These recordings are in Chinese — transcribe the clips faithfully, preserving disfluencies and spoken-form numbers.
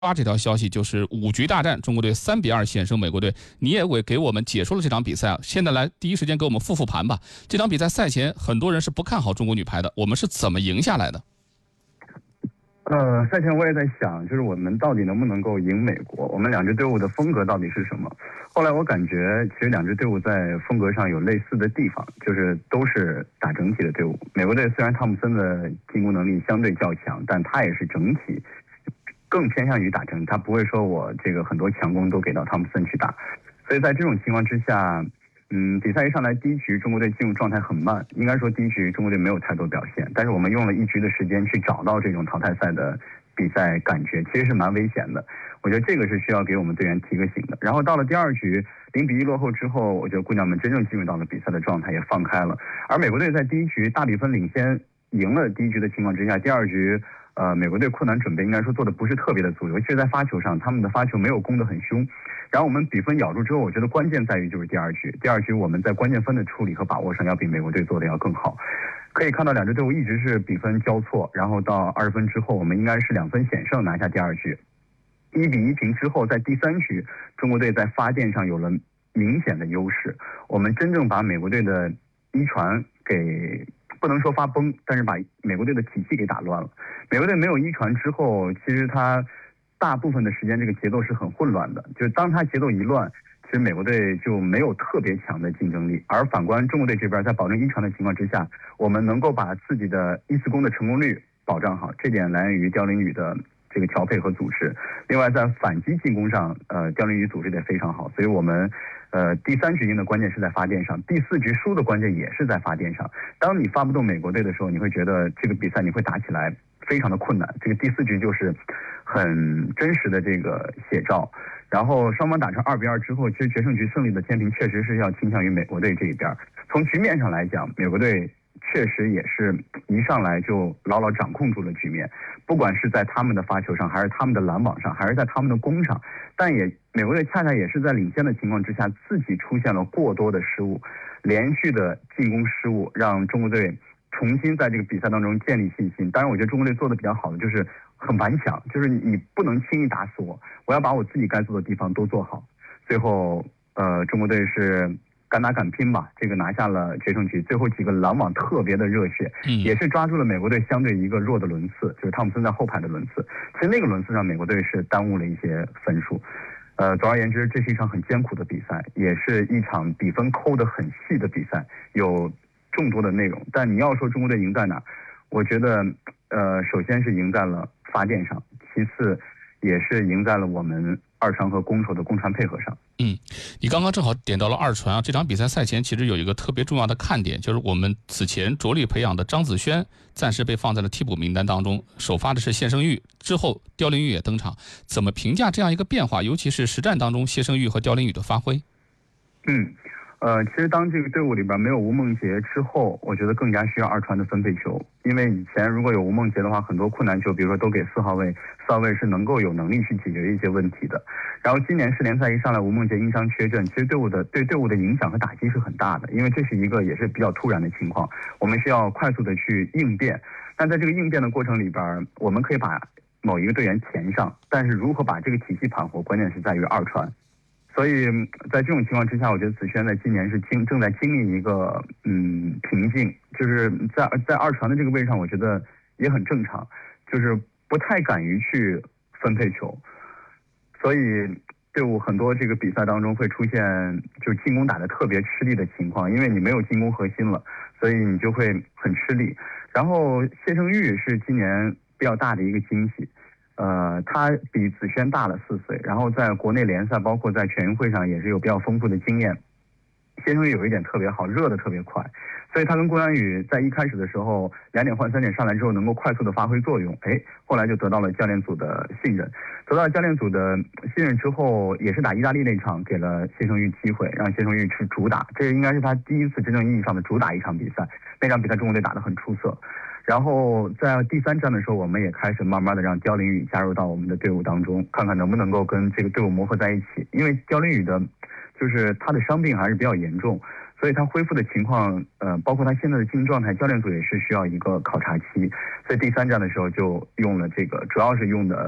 发这条消息，就是五局大战，中国队三比二险胜美国队。你也为给我们解说了这场比赛啊，现在来第一时间给我们复复盘吧。这场比赛赛前很多人是不看好中国女排的，我们是怎么赢下来的？ 呃，赛前我也在想，就是我们到底能不能够赢美国？我们两支队伍的风格到底是什么？后来我感觉，其实两支队伍在风格上有类似的地方，就是都是打整体的队伍。美国队虽然汤姆森的进攻能力相对较强，但他也是整体更偏向于打整体，他不会说我这个很多强攻都给到汤姆森去打。所以在这种情况之下，嗯，比赛一上来第一局中国队进入状态很慢，应该说第一局中国队没有太多表现，但是我们用了一局的时间去找到这种淘汰赛的比赛感觉，其实是蛮危险的。我觉得这个是需要给我们队员提个醒的。然后到了第二局零比一落后之后，我觉得姑娘们真正进入到了比赛的状态，也放开了。而美国队在第一局大比分领先赢了第一局的情况之下，第二局呃美国队困难准备应该说做的不是特别的足，尤其是在发球上，他们的发球没有攻得很凶。然后我们比分咬住之后，我觉得关键在于就是第二局，第二局我们在关键分的处理和把握上要比美国队做的要更好。可以看到两支队伍一直是比分交错，然后到二十分之后，我们应该是两分险胜拿下第二局。一比一平之后，在第三局，中国队在发电上有了明显的优势。我们真正把美国队的一传给不能说发崩，但是把美国队的体系给打乱了。美国队没有一传之后，其实他大部分的时间这个节奏是很混乱的，就是当他节奏一乱，其实美国队就没有特别强的竞争力。而反观中国队这边，在保证一传的情况之下，我们能够把自己的一次攻的成功率保障好，这点来源于刁琳宇的这个调配和组织。另外在反击进攻上，呃，刁琳宇组织得非常好，所以我们呃第三局赢的关键是在发电上，第四局输的关键也是在发电上。当你发不动美国队的时候，你会觉得这个比赛你会打起来非常的困难。这个第四局就是很真实的这个写照。然后双方打成二比二之后，其实决胜局胜利的天平确实是要倾向于美国队这一边。从局面上来讲，美国队确实也是一上来就牢牢掌控住了局面，不管是在他们的发球上，还是他们的拦网上，还是在他们的攻上。但也美国队恰恰也是在领先的情况之下，自己出现了过多的失误，连续的进攻失误，让中国队重新在这个比赛当中建立信心。当然我觉得中国队做的比较好的就是很顽强，就是你不能轻易打死我，我要把我自己该做的地方都做好。最后呃，中国队是敢打敢拼吧，这个拿下了决胜局。最后几个拦网特别的热血，也是抓住了美国队相对一个弱的轮次，就是汤姆森在后排的轮次。其实那个轮次上美国队是耽误了一些分数。呃，总而言之，这是一场很艰苦的比赛，也是一场比分抠得很细的比赛，有众多的内容。但你要说中国队赢在哪，我觉得呃，首先是赢在了发电上，其次也是赢在了我们二传和攻守的攻传配合上。 嗯，你刚刚正好点到了二传啊。这场比赛赛前其实有一个特别重要的看点，就是我们此前着力培养的张子萱暂时被放在了替补名单当中，首发的是谢胜玉，之后刁琳宇也登场。怎么评价这样一个变化，尤其是实战当中谢胜玉和刁琳宇的发挥？ 嗯。呃，其实当这个队伍里边没有吴梦洁之后，我觉得更加需要二传的分配球。因为以前如果有吴梦洁的话，很多困难球，比如说都给四号位，四号位是能够有能力去解决一些问题的。然后今年世联赛一上来，吴梦洁因伤缺阵，其实队伍的对队伍的影响和打击是很大的，因为这是一个也是比较突然的情况，我们需要快速的去应变。但在这个应变的过程里边，我们可以把某一个队员填上，但是如何把这个体系盘活，关键是在于二传。所以在这种情况之下，我觉得子萱在今年是经正在经历一个嗯瓶颈，就是在在二传的这个位置上，我觉得也很正常，就是不太敢于去分配球，所以队伍很多这个比赛当中会出现就进攻打得特别吃力的情况，因为你没有进攻核心了，所以你就会很吃力。然后谢胜玉是今年比较大的一个惊喜。呃，他比子萱大了四岁，然后在国内联赛，包括在全运会上也是有比较丰富的经验。谢胜玉有一点特别好，热得特别快，所以他跟郭阳宇在一开始的时候两点换三点上来之后，能够快速的发挥作用。哎，后来就得到了教练组的信任，得到教练组的信任之后，也是打意大利那场给了谢胜玉机会，让谢胜玉去主打，这应该是他第一次真正意义上的主打一场比赛。那场比赛中国队打得很出色。然后在第三站的时候，我们也开始慢慢的让刁琳宇加入到我们的队伍当中，看看能不能够跟这个队伍磨合在一起。因为刁琳宇的，就是他的伤病还是比较严重，所以他恢复的情况，呃，包括他现在的精神状态，教练组也是需要一个考察期。所以第三站的时候就用了这个，主要是用的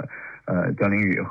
呃刁琳宇